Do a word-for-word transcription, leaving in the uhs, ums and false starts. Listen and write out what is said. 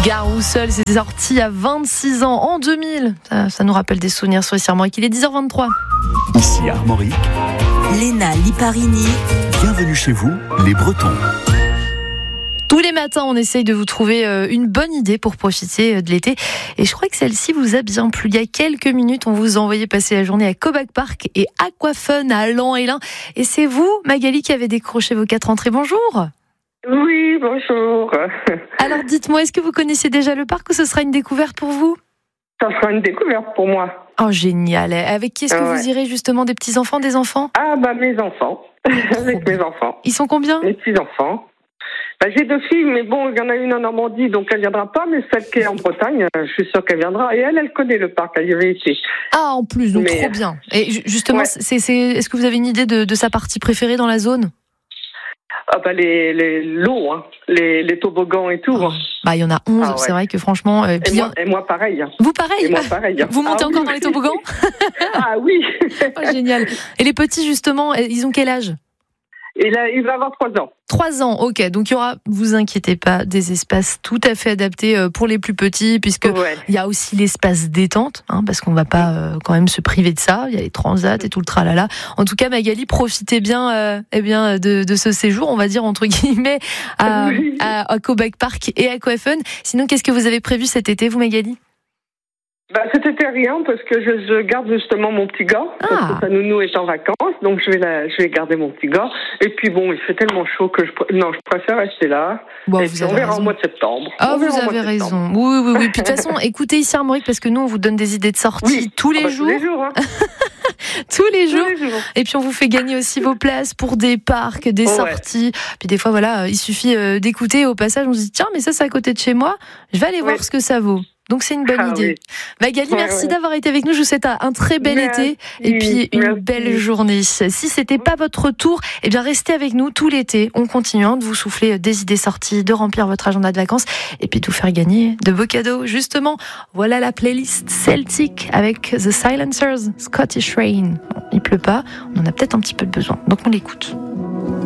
Garoussel, c'est sorti à vingt-six ans, en deux mille. Ça, ça nous rappelle des souvenirs sur ici Armorique. Il est dix heures vingt-trois. Ici Armorique, Léna Liparini. Bienvenue chez vous, les Bretons. Tous les matins, on essaye de vous trouver une bonne idée pour profiter de l'été. Et je crois que celle-ci vous a bien plu. Il y a quelques minutes, on vous a envoyé passer la journée à Cobac Park et Aquafun à Lens-et-Lin. Et c'est vous, Magali, qui avez décroché vos quatre entrées. Bonjour. Oui, bonjour. Alors dites-moi, est-ce que vous connaissez déjà le parc ou ce sera une découverte pour vous ? Ça sera une découverte pour moi. Oh, génial. Avec qui est-ce que Ouais. vous irez justement ? Des petits-enfants, des enfants ? Ah, bah, mes enfants. Avec mes enfants. Ils sont combien ? Mes petits-enfants. Bah, j'ai deux filles, mais bon, il y en a une en Normandie, donc elle viendra pas, mais celle qui est en Bretagne, je suis sûre qu'elle viendra. Et elle, elle connaît le parc, elle y avait été. Ah, en plus, donc Mais- trop bien. Et ju- justement, Ouais. c'est, c'est, est-ce que vous avez une idée de, de sa partie préférée dans la zone ? Ah, bah, les, les, l'eau, hein. Les, les toboggans et tout. hein. Bah, il y en a onze, Ah ouais. c'est vrai que franchement... euh, Et puis, moi, et moi, pareil. vous, pareil Et moi, pareil. Vous montez Ah, encore oui, dans les oui. toboggans ? Ah oui. Oh, génial. Et les petits, justement, ils ont quel âge ? Et là, il va avoir trois ans. Trois ans, ok. Donc, il y aura, vous inquiétez pas, des espaces tout à fait adaptés euh, pour les plus petits, puisque Ouais. il y a aussi l'espace détente, hein, parce qu'on va pas euh, quand même se priver de ça. Il y a les transats et tout le tralala. En tout cas, Magali, profitez bien, euh, eh bien de, de ce séjour, on va dire entre guillemets, à, Oui. à, à Cobac Park et Aquafun. Sinon, qu'est-ce que vous avez prévu cet été, vous, Magali ? Bah, c'était rien parce que je, je garde justement mon petit gars. Ah. Parce que sa nounou est en vacances, donc je vais, la, je vais garder mon petit gars. Et puis bon, il fait tellement chaud que je, pr- non, je préfère rester là. Bon, et vous puis on avez verra raison. au mois de septembre. Ah, On vous verra au mois avez de septembre. raison. Oui, oui, oui. Puis de toute façon, écoutez ici Armorique, parce que nous, on vous donne des idées de sortie Oui. tous les Ah bah, jours. Tous les jours, hein. Tous les jours. Tous les jours. Et puis on vous fait gagner aussi vos places pour des parcs, des Ouais. sorties. Puis des fois, voilà, il suffit euh, d'écouter. Au passage, on se dit tiens, mais ça, c'est à côté de chez moi. Je vais aller voir Ouais. ce que ça vaut. Donc c'est une bonne Ah idée. oui. Magali, Ouais, merci ouais. d'avoir été avec nous. Je vous souhaite un très bel Merci. été et puis une Merci. belle journée. Si c'était pas votre tour, eh bien restez avec nous tout l'été. On continue hein, de vous souffler des idées sorties, de remplir votre agenda de vacances et puis de vous faire gagner de beaux cadeaux. Justement, voilà la playlist Celtic avec The Silencers, Scottish Rain. Bon, il pleut pas, on en a peut-être un petit peu besoin. Donc on l'écoute.